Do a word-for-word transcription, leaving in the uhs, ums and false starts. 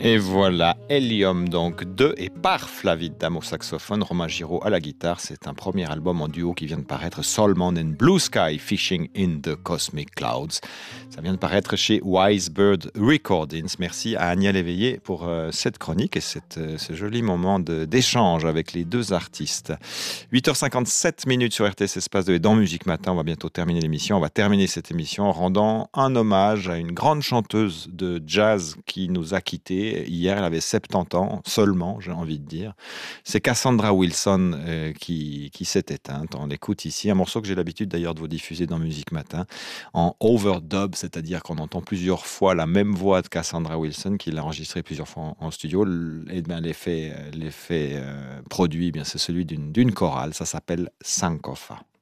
Et voilà, Helium donc de et par Flavie Dam au saxophone, Romain Giraud à la guitare. C'est un premier album en duo qui vient de paraître, Solomon and Blue Sky, Fishing in the Cosmic Clouds. Ça vient de paraître chez Wise Bird Recordings. Merci à Agnès Léveillé pour euh, cette chronique et cette, euh, ce joli moment de, d'échange avec les deux artistes. huit heures cinquante-sept minutes sur R T S Espace deux et dans Musique Matin. On va bientôt terminer l'émission. On va terminer cette émission en rendant un hommage à une grande chanteuse de jazz qui nous a quittés. Hier, elle avait soixante-dix ans seulement, j'ai envie de dire. C'est Cassandra Wilson euh, qui, qui s'est éteinte. On l'écoute ici, un morceau que j'ai l'habitude d'ailleurs de vous diffuser dans Musique Matin, en overdub, c'est-à-dire qu'on entend plusieurs fois la même voix de Cassandra Wilson, qui l'a enregistrée plusieurs fois en, en studio. Et bien, l'effet, l'effet euh, produit, eh bien, c'est celui d'une, d'une chorale. Ça s'appelle Sankofa.